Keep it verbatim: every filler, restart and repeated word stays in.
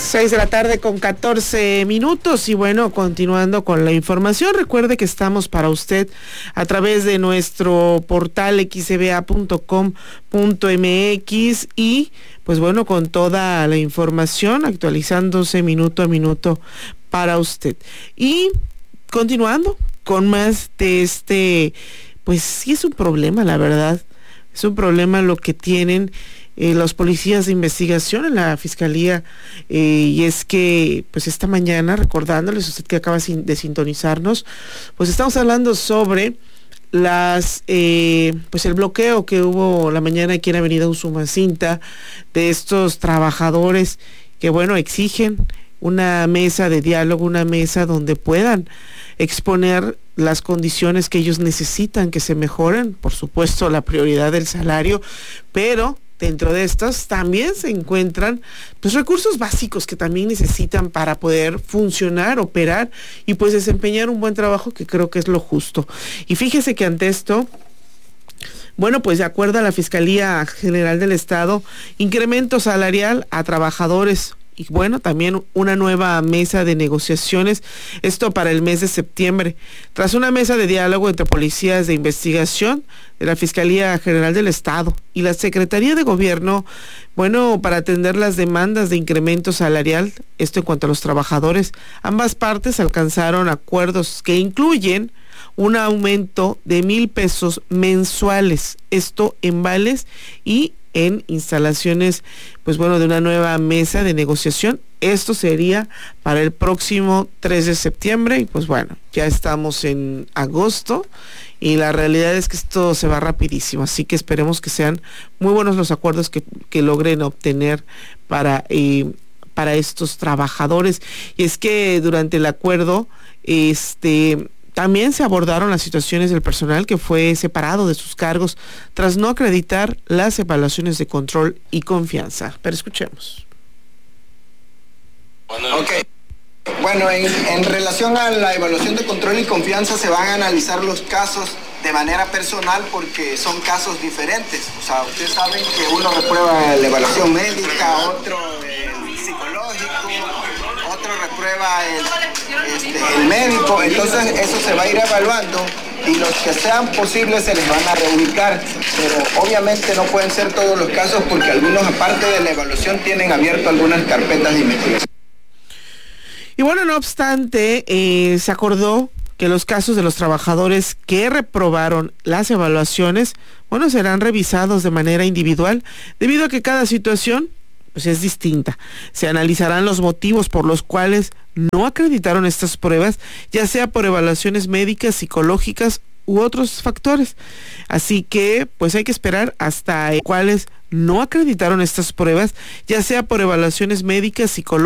Seis de la tarde con catorce minutos y bueno, continuando con la información, recuerde que estamos para usted a través de nuestro portal equis ce be a punto com punto eme equis y pues bueno, con toda la información actualizándose minuto a minuto para usted. Y continuando con más de este, pues sí es un problema, la verdad, es un problema lo que tienen Eh, los policías de investigación en la fiscalía, eh, y es que pues esta mañana, recordándoles usted que acaba de sintonizarnos, pues estamos hablando sobre las eh, pues el bloqueo que hubo la mañana aquí en Avenida Usumacinta de estos trabajadores que bueno exigen una mesa de diálogo, una mesa donde puedan exponer las condiciones que ellos necesitan que se mejoren, por supuesto la prioridad del salario, pero dentro de estas también se encuentran pues recursos básicos que también necesitan para poder funcionar, operar y pues desempeñar un buen trabajo, que creo que es lo justo. Y fíjese que ante esto, bueno, pues de acuerdo a la Fiscalía General del Estado, incremento salarial a trabajadores y bueno, también una nueva mesa de negociaciones, esto para el mes de septiembre. Tras una mesa de diálogo entre policías de investigación de la Fiscalía General del Estado y la Secretaría de Gobierno, bueno, para atender las demandas de incremento salarial, esto en cuanto a los trabajadores, ambas partes alcanzaron acuerdos que incluyen un aumento de mil pesos mensuales, esto en vales y en instalaciones, pues bueno, de una nueva mesa de negociación. Esto sería para el próximo tres de septiembre y pues bueno, ya estamos en agosto y la realidad es que esto se va rapidísimo, así que esperemos que sean muy buenos los acuerdos que, que logren obtener para, eh, para estos trabajadores. Y es que durante el acuerdo, este... también se abordaron las situaciones del personal que fue separado de sus cargos tras no acreditar las evaluaciones de control y confianza. Pero escuchemos. Ok. Bueno, en, en relación a la evaluación de control y confianza se van a analizar los casos de manera personal porque son casos diferentes. O sea, ustedes saben que uno reprueba la evaluación médica, otro el psicológico, otro reprueba el, este, el médico. Entonces eso se va a ir evaluando y los que sean posibles se les van a reubicar. Pero obviamente no pueden ser todos los casos porque algunos, aparte de la evaluación, tienen abierto algunas carpetas de investigación. Y bueno, no obstante, eh, se acordó que los casos de los trabajadores que reprobaron las evaluaciones, bueno, serán revisados de manera individual, debido a que cada situación pues es distinta. Se analizarán los motivos por los cuales no acreditaron estas pruebas, ya sea por evaluaciones médicas, psicológicas u otros factores. Así que pues hay que esperar hasta cuáles no acreditaron estas pruebas, ya sea por evaluaciones médicas, psicológicas